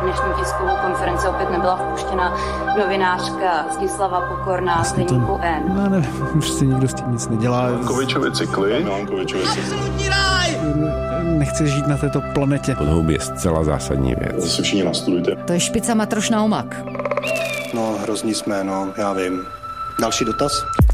dnešní tiskovou konferenci opět nebyla vpuštěna novinářka Zdislava Pokorná z deníku N. No nevím, prostě nikdo s tím nic nedělá. Milankovičovy cykly. Absolutní ráj! Nechci žít na této planetě. Podhoub je zcela zásadní věc. Zase všichni nastudujte. To je špica matroš na omak. No, hrozný jsme, já vím. Další dotaz?